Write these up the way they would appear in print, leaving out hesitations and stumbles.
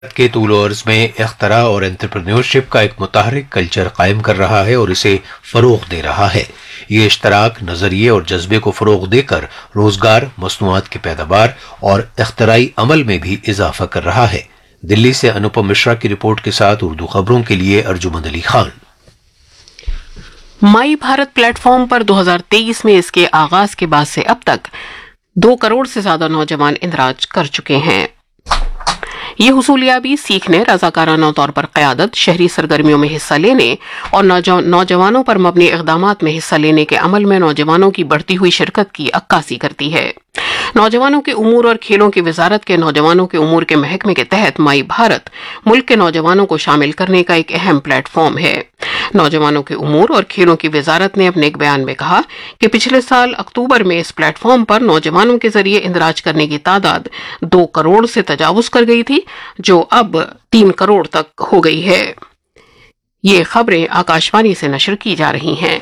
کے طول و عرض میں اختراع اور انٹرپرینیورشپ کا ایک متحرک کلچر قائم کر رہا ہے اور اسے فروغ دے رہا ہے۔ یہ اشتراک، نظریے اور جذبے کو فروغ دے کر روزگار، مصنوعات کی پیداوار اور اختراعی عمل میں بھی اضافہ کر رہا ہے۔ دلی سے انوپم مشرا کی رپورٹ کے ساتھ اردو خبروں کے لیے ارجمند علی خان۔ مائی بھارت پلیٹ فارم پر 2023 میں اس کے آغاز کے بعد سے اب تک 2 کروڑ سے زیادہ نوجوان اندراج کر چکے ہیں۔ یہ حصولیابی سیکھنے، رضاکارانہ طور پر قیادت، شہری سرگرمیوں میں حصہ لینے اور نوجوانوں پر مبنی اقدامات میں حصہ لینے کے عمل میں نوجوانوں کی بڑھتی ہوئی شرکت کی عکاسی کرتی ہے۔ نوجوانوں کے امور اور کھیلوں کی وزارت کے نوجوانوں کے امور کے محکمے کے تحت مائی بھارت ملک کے نوجوانوں کو شامل کرنے کا ایک اہم پلیٹ فارم ہے۔ نوجوانوں کے امور اور کھیلوں کی وزارت نے اپنے ایک بیان میں کہا کہ پچھلے سال اکتوبر میں اس پلیٹ فارم پر نوجوانوں کے ذریعے اندراج کرنے کی تعداد 2 کروڑ سے تجاوز کر گئی تھی، جو اب 3 کروڑ تک ہو گئی ہے۔ یہ خبریں آکاشوانی سے نشر کی جا رہی ہیں۔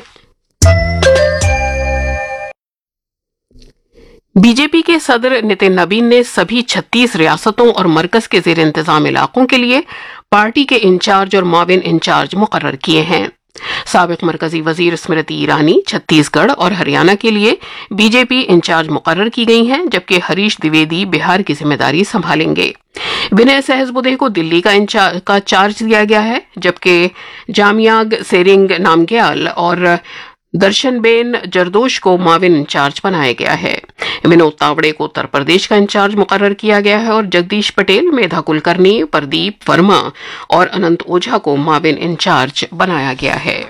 بی جے پی کے صدر نتن نبین نے سبھی 36 ریاستوں اور مرکز کے زیر انتظام علاقوں کے لیے پارٹی کے انچارج اور معاون انچارج مقرر کیے ہیں۔ سابق مرکزی وزیر اسمرتی ایرانی چھتیس گڑھ اور ہریانہ کے لیے بی جے پی انچارج مقرر کی گئی ہیں، جبکہ ہریش دیویدی بہار کی ذمہ داری سنبھالیں گے۔ ونے سہس بدھے کو دلی کا چارج دیا گیا ہے، جبکہ جامیاگ سیرنگ نامگیال اور درشن بین جردوش کو معاون انچارج بنایا گیا ہے۔ ونود تاوڑے کو اتر پردیش کا انچارج مقرر کیا گیا ہے اور جگدیش پٹیل، میدھا کلکرنی، پردیپ ورما اور اننت اوجھا کو معاون انچارج بنایا گیا ہے۔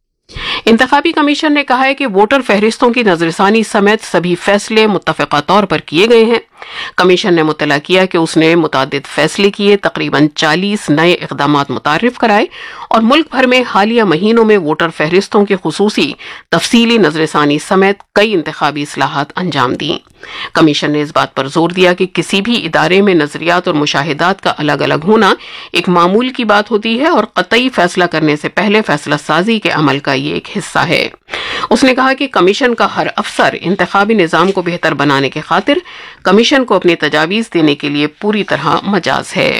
انتخابی کمیشن نے کہا ہے کہ ووٹر فہرستوں کی نظرثانی سمیت سبھی فیصلے متفقہ طور پر کیے گئے ہیں۔ کمیشن نے مطلع کیا کہ اس نے متعدد فیصلے کیے، تقریباً 40 نئے اقدامات متعارف کرائے اور ملک بھر میں حالیہ مہینوں میں ووٹر فہرستوں کی خصوصی تفصیلی نظرثانی سمیت کئی انتخابی اصلاحات انجام دیں۔ کمیشن نے اس بات پر زور دیا کہ کسی بھی ادارے میں نظریات اور مشاہدات کا الگ الگ ہونا ایک معمول کی بات ہوتی ہے اور قطعی فیصلہ کرنے سے پہلے فیصلہ سازی کے عمل کا یہ ایک حصہ ہے۔ اس نے کہا کہ کمیشن کا ہر افسر انتخابی نظام کو بہتر بنانے کی خاطر کمیشن کو اپنی تجاویز دینے کے لیے پوری طرح مجاز ہے۔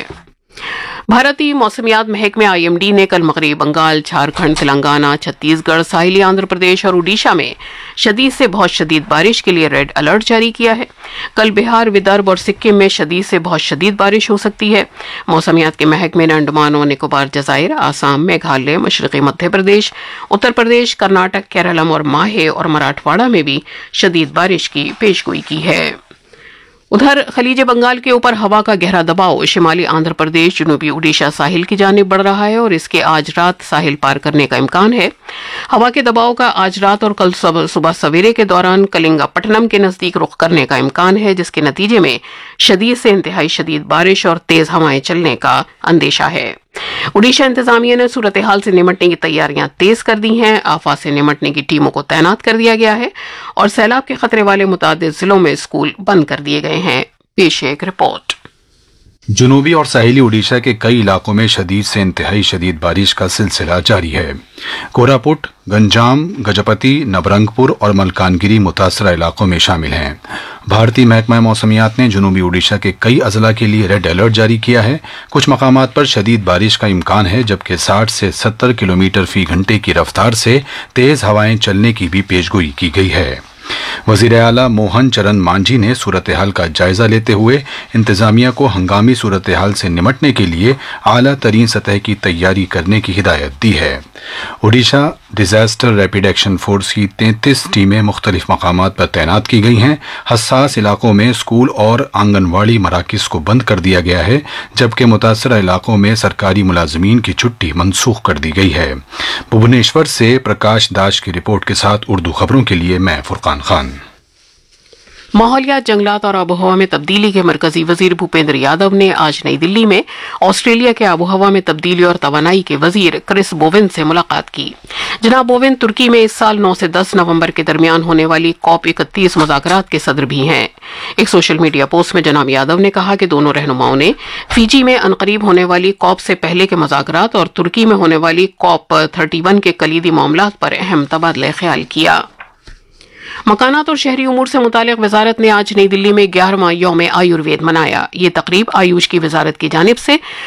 بھارتی موسمیات محکمے آئی ایم ڈی نے کل مغربی بنگال، جھارکھنڈ، تلنگانہ، چھتیس گڑھ، ساحلی آندھرا پردیش اور اڈیشہ میں شدید سے بہت شدید بارش کے لیے ریڈ الرٹ جاری کیا ہے۔ کل بہار، ودربھ اور سکم میں شدید سے بہت شدید بارش ہو سکتی ہے۔ موسمیات کے محکمے نے انڈمان و نکوبار جزائر، آسام، میگھالیہ، مشرقی مدھیہ پردیش، اتر پردیش، کرناٹک، کیرالم اور ماہے اور مراٹھواڑہ میں بھی شدید بارش کی پیشگوئی کی ہے۔ ادھر خلیج بنگال کے اوپر ہوا کا گہرا دباؤ شمالی آندھرا پردیش، جنوبی اڈیشہ ساحل کی جانب بڑھ رہا ہے اور اس کے آج رات ساحل پار کرنے کا امکان ہے۔ ہوا کے دباؤ کا آج رات اور کل صبح سویرے کے دوران کلنگا پٹنم کے نزدیک رخ کرنے کا امکان ہے، جس کے نتیجے میں شدید سے انتہائی شدید بارش اور تیز ہوائیں چلنے کا اندیشہ ہے۔ اڈیشہ انتظامیہ نے صورتحال سے نمٹنے کی تیاریاں تیز کر دی ہیں۔ آفات سے نمٹنے کی ٹیموں کو تعینات کر دیا گیا ہے اور سیلاب کے خطرے والے متعدد ضلعوں میں اسکول بند کر دیے گئے ہیں۔ پیش ایک رپورٹ۔ جنوبی اور ساحلی اڈیشہ کے کئی علاقوں میں شدید سے انتہائی شدید بارش کا سلسلہ جاری ہے۔ کوراپوٹ، گنجام، گجپتی، نبرنگ پور اور ملکانگیری متاثرہ علاقوں میں شامل ہیں۔ بھارتی محکمہ موسمیات نے جنوبی اڈیشہ کے کئی اضلاع کے لیے ریڈ الرٹ جاری کیا ہے۔ کچھ مقامات پر شدید بارش کا امکان ہے، جبکہ 60 سے 70 کلومیٹر فی گھنٹے کی رفتار سے تیز ہوائیں چلنے کی بھی پیشگوئی کی گئی ہے۔ وزیر اعلیٰ موہن چرن مانجھی نے صورتحال کا جائزہ لیتے ہوئے انتظامیہ کو ہنگامی صورتحال سے نمٹنے کے لیے اعلیٰ ترین سطح کی تیاری کرنے کی ہدایت دی ہے۔ Odisha disaster rapid action force کی 33 ٹیمیں مختلف مقامات پر تعینات کی گئی ہیں۔ حساس علاقوں میں اسکول اور آنگن واڑی مراکز کو بند کر دیا گیا ہے، جبکہ متاثرہ علاقوں میں سرکاری ملازمین کی چھٹی منسوخ کر دی گئی ہے۔ بھونیشور سے پرکاش داش کی رپورٹ کے ساتھ اردو خبروں کے لیے میں فرقان خان۔ ماحولیات، جنگلات اور آب و ہوا میں تبدیلی کے مرکزی وزیر بھوپیندر یادو نے آج نئی دلی میں آسٹریلیا کے آب و ہوا میں تبدیلی اور توانائی کے وزیر کرس بوون سے ملاقات کی۔ جناب بوون ترکی میں اس سال 9 سے 10 نومبر کے درمیان ہونے والی COP 31 مذاکرات کے صدر بھی ہیں۔ ایک سوشل میڈیا پوسٹ میں جناب یادو نے کہا کہ دونوں رہنماؤں نے فیجی میں عنقریب ہونے والی COP سے پہلے کے مذاکرات اور ترکی میں ہونے والی COP 31 کے کلیدی معاملات پر اہم تبادلہ خیال کیا۔ مکانات اور شہری امور سے متعلق وزارت نے آج نئی دلی میں 11واں یوم آیوروید منایا۔ یہ تقریب آیوش کی وزارت کی جانب سے